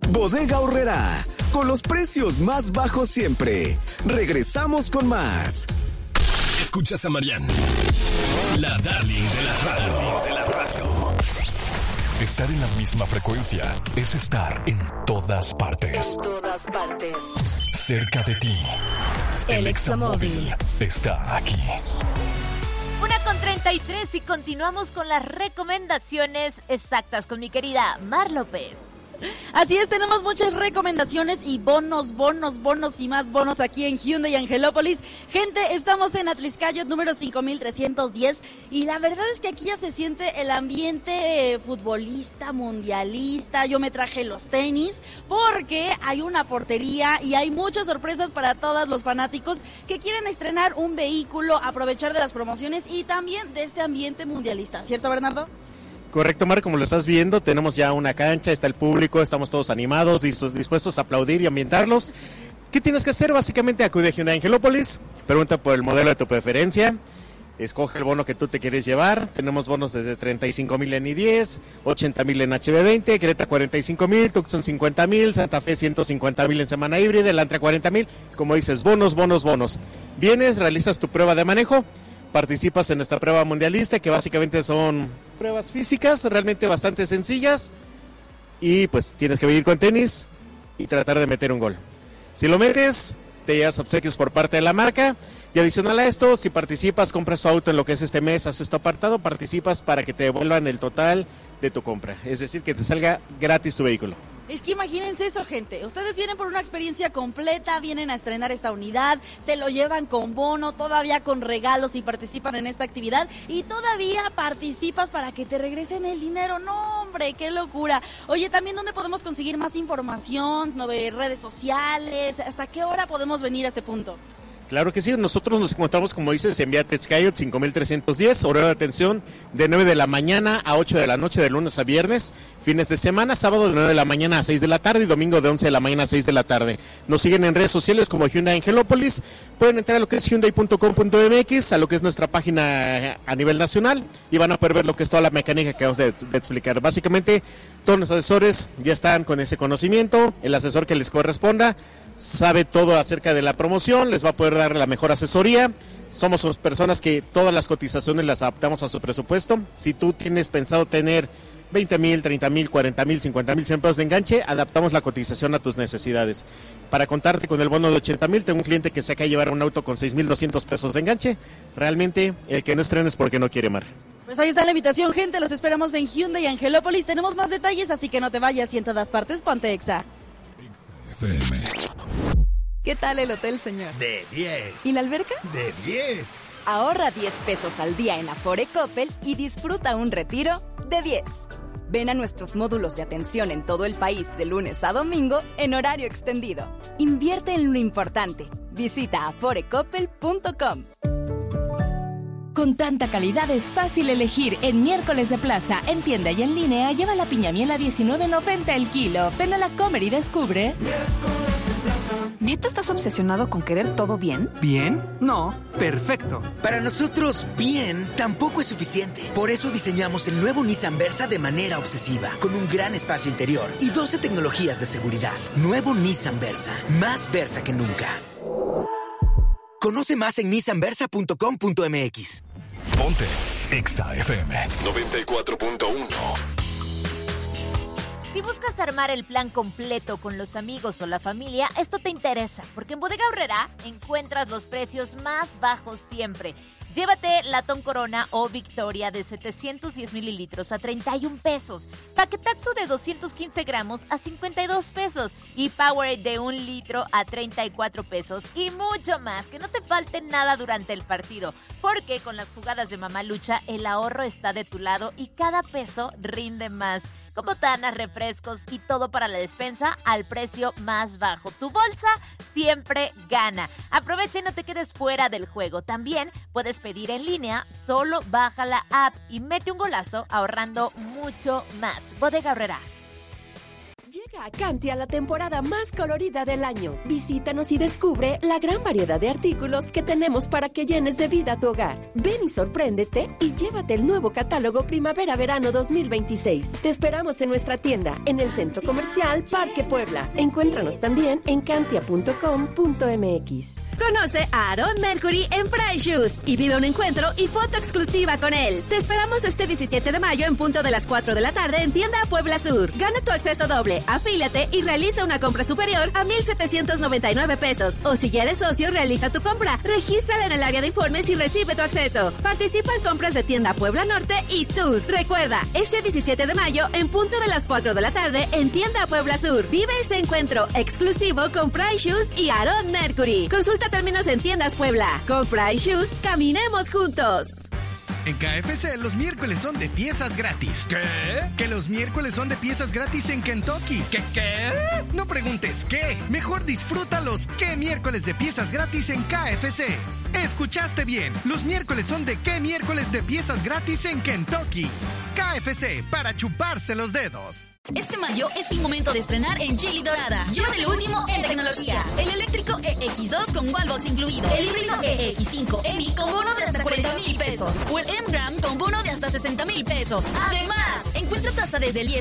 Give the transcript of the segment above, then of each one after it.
Bodega Aurrerá, con los precios más bajos siempre. Regresamos con más. Escuchas a Marianne, la darling de la radio. Estar en la misma frecuencia es estar en todas partes. En todas partes. Cerca de ti. El Examóvil está aquí. 1:33 y continuamos con las recomendaciones exactas con mi querida Mar López. Así es, tenemos muchas recomendaciones y bonos y más bonos aquí en Hyundai Angelópolis. Gente, estamos en Atliscayot número 5310 y la verdad es que aquí ya se siente el ambiente futbolista, mundialista. Yo me traje los tenis porque hay una portería y hay muchas sorpresas para todos los fanáticos que quieren estrenar un vehículo, aprovechar de las promociones y también de este ambiente mundialista, ¿cierto, Bernardo? Correcto, Mar, como lo estás viendo, tenemos ya una cancha, está el público, estamos todos animados, dispuestos a aplaudir y ambientarlos. ¿Qué tienes que hacer? Básicamente acude a Hyundai Angelópolis, pregunta por el modelo de tu preferencia, escoge el bono que tú te quieres llevar. Tenemos bonos desde 35,000 en I10, 80,000 en HB20, Creta 45,000, Tucson 50,000, Santa Fe 150,000 en semana híbrida, Elantra 40,000. Como dices, bonos. Vienes, realizas tu prueba de manejo, participas en esta prueba mundialista, que básicamente son pruebas físicas realmente bastante sencillas, y pues tienes que venir con tenis y tratar de meter un gol. Si lo metes, te llevas obsequios por parte de la marca, y adicional a esto, si participas, compras tu auto en lo que es este mes, haces tu apartado, participas para que te devuelvan el total de tu compra, es decir, que te salga gratis tu vehículo. Es que imagínense eso, gente. Ustedes vienen por una experiencia completa, vienen a estrenar esta unidad, se lo llevan con bono, todavía con regalos y participan en esta actividad y todavía participas para que te regresen el dinero. No, hombre, qué locura. Oye, también, ¿dónde podemos conseguir más información? Redes sociales, ¿hasta qué hora podemos venir a este punto? Claro que sí, nosotros nos encontramos, como dices, en Vía Atliscayot 5310, horario de atención de 9 de la mañana a 8 de la noche de lunes a viernes, fines de semana, sábado de 9 de la mañana a 6 de la tarde y domingo de 11 de la mañana a 6 de la tarde. Nos siguen en redes sociales como Hyundai Angelópolis, pueden entrar a lo que es hyundai.com.mx, a lo que es nuestra página a nivel nacional y van a poder ver lo que es toda la mecánica que vamos de explicar. Básicamente, todos los asesores ya están con ese conocimiento, el asesor que les corresponda sabe todo acerca de la promoción, les va a poder dar la mejor asesoría. Somos personas que todas las cotizaciones las adaptamos a su presupuesto. Si tú tienes pensado tener 20,000, 30,000, 40,000, 50,000, 100 pesos de enganche, adaptamos la cotización a tus necesidades. Para contarte con el bono de 80,000, tengo un cliente que se acaba de llevar un auto con 6,200 pesos de enganche. Realmente, el que no estrena es porque no quiere, Mar. Pues ahí está la invitación, gente, los esperamos en Hyundai Angelópolis. Tenemos más detalles, así que no te vayas y en todas partes ponte Exa. FM. ¿Qué tal el hotel, señor? De 10. ¿Y la alberca? De 10. Ahorra 10 pesos al día en Afore Coppel y disfruta un retiro de 10. Ven a nuestros módulos de atención en todo el país de lunes a domingo en horario extendido. Invierte en lo importante. Visita aforecoppel.com. Con tanta calidad es fácil elegir. En Miércoles de Plaza, en tienda y en línea, lleva la piña miel a $19.90 el kilo. Ven a la Comer y descubre. ¿Neta estás obsesionado con querer todo bien? ¿Bien? No, perfecto. Para nosotros, bien tampoco es suficiente. Por eso diseñamos el nuevo Nissan Versa de manera obsesiva, con un gran espacio interior y 12 tecnologías de seguridad. Nuevo Nissan Versa, más Versa que nunca. Conoce más en nissanversa.com.mx. Ponte Exa FM 94.1. Si buscas armar el plan completo con los amigos o la familia, esto te interesa, porque en Bodega Aurrerá encuentras los precios más bajos siempre. Llévate latón Corona o Victoria de 710 mililitros a 31 pesos. Paquetaxo de 215 gramos a 52 pesos. Y Powerade de 1 litro a 34 pesos. Y mucho más. Que no te falte nada durante el partido. Porque con las jugadas de Mamalucha, el ahorro está de tu lado y cada peso rinde más. Con botanas, refrescos y todo para la despensa al precio más bajo. Tu bolsa siempre gana. Aprovecha y no te quedes fuera del juego. También puedes pedir en línea, solo baja la app y mete un golazo ahorrando mucho más. Bodega Aurrerá. Llega Llega a Cantia la temporada más colorida del año. Visítanos y descubre la gran variedad de artículos que tenemos para que llenes de vida tu hogar. Ven y sorpréndete y llévate el nuevo catálogo Primavera-Verano 2026. Te esperamos en nuestra tienda, en el Centro Comercial Parque Puebla. Encuéntranos también en cantia.com.mx. Conoce a Aaron Mercury en Price Shoes y vive un encuentro y foto exclusiva con él. Te esperamos este 17 de mayo en punto de las 4 de la tarde en Tienda Puebla Sur. Gana tu acceso doble, afíliate y realiza una compra superior a 1,799 pesos. O si ya eres socio, realiza tu compra. Regístrala en el área de informes y recibe tu acceso. Participa en compras de Tienda Puebla Norte y Sur. Recuerda, este 17 de mayo en punto de las 4 de la tarde en Tienda Puebla Sur. Vive este encuentro exclusivo con Price Shoes y Aaron Mercury. Consulta términos en Tiendas Puebla. Con Price Shoes, caminemos juntos. En KFC los miércoles son de piezas gratis. ¿Qué? Que los miércoles son de piezas gratis en Kentucky. ¿Qué? No preguntes qué. Mejor disfruta los ¿qué miércoles de piezas gratis en KFC? Escuchaste bien. Los miércoles son de ¿qué miércoles de piezas gratis en Kentucky? KFC, para chuparse los dedos. Este mayo es el momento de estrenar en Geely Dorada. Lleva lo último en tecnología. El eléctrico EX2 con wallbox incluido. El híbrido EX5 EMI con bono de hasta 40,000 pesos. O el M-Gram con bono de hasta 60,000 pesos. Además, encuentra tasa desde el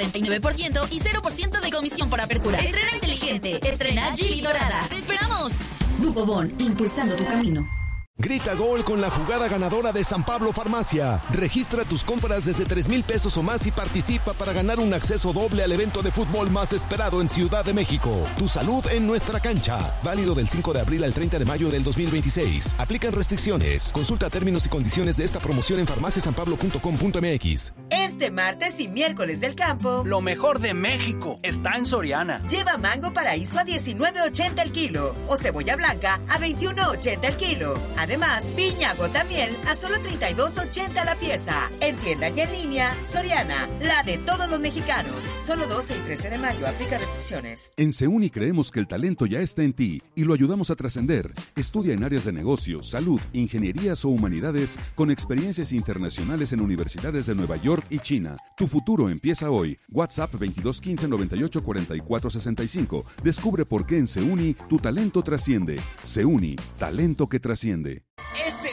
10.49% y 0% de comisión por apertura. Estrena inteligente. Estrena Geely Dorada. ¡Te esperamos! Grupo Bon, impulsando tu camino. Grita gol con la jugada ganadora de San Pablo Farmacia. Registra tus compras desde 3,000 pesos o más y participa para ganar un acceso doble al evento de fútbol más esperado en Ciudad de México. Tu salud en nuestra cancha. Válido del 5 de abril al 30 de mayo del 2026. Aplican restricciones. Consulta términos y condiciones de esta promoción en farmaciasanpablo.com.mx. Este martes y miércoles del campo, lo mejor de México está en Soriana. Lleva mango paraíso a $19.80 el kilo o cebolla blanca a $21.80 el kilo. Además, piña gota miel a solo $32.80 la pieza. En tienda y en línea, Soriana, la de todos los mexicanos. Solo 12 y 13 de mayo, aplica restricciones. En Seuni creemos que el talento ya está en ti y lo ayudamos a trascender. Estudia en áreas de negocios, salud, ingenierías o humanidades con experiencias internacionales en universidades de Nueva York y China. Tu futuro empieza hoy. WhatsApp 2215 98 44 65. Descubre por qué en Seuni tu talento trasciende. Seuni, talento que trasciende.